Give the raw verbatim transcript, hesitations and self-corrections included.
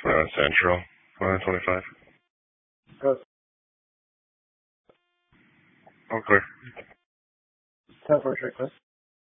twenty-one Central, one twenty-five. Go. All clear. ten four check, please.